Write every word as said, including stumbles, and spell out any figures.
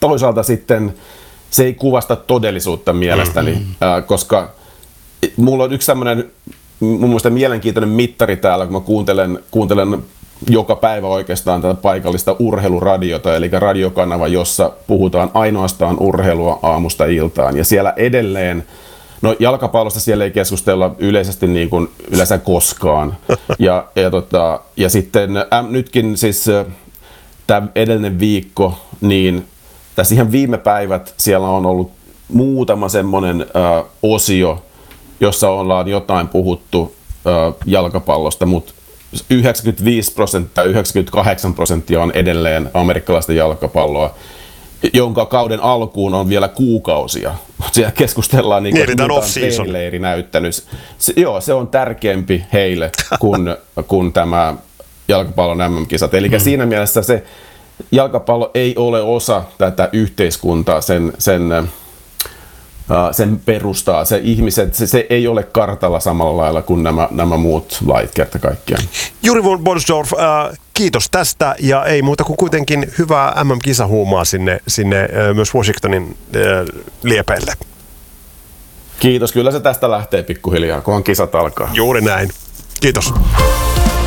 toisaalta sitten se ei kuvasta todellisuutta mielestäni, mm-hmm. äh, koska mulla on yksi sellainen mun mielestä mielenkiintoinen mittari täällä, kun mä kuuntelen, kuuntelen joka päivä oikeastaan tätä paikallista urheiluradiota, eli radiokanava, jossa puhutaan ainoastaan urheilua aamusta iltaan. Ja siellä edelleen, no jalkapallosta siellä ei keskustella yleisesti niin kuin yleensä koskaan. Ja, ja, tota, ja sitten äh, nytkin siis äh, tämä edellinen viikko, niin tässä ihan viime päivät siellä on ollut muutama semmoinen äh, osio, jossa ollaan jotain puhuttu äh, jalkapallosta, mutta yhdeksänkymmentäviisi prosenttia, yhdeksänkymmentäkahdeksan prosenttia on edelleen amerikkalaista jalkapalloa, jonka kauden alkuun on vielä kuukausia. Siellä keskustellaan niin kuin leirinäyttelyssä. Joo, se on tärkeämpi heille kuin, kuin tämä jalkapallon äm äm-kisat. Eli mm. siinä mielessä se jalkapallo ei ole osa tätä yhteiskuntaa, sen, sen, sen perustaa. Se ihmiset, se, se ei ole kartalla samalla lailla kuin nämä, nämä muut lait kerta kaikkiaan. Juri von Borsdorf, äh, kiitos tästä ja ei muuta kuin kuitenkin hyvää äm äm-kisahuumaa sinne, sinne äh, myös Washingtonin äh, liepeille. Kiitos, kyllä se tästä lähtee pikkuhiljaa, kunhan kisat alkaa. Juuri näin. Kiitos.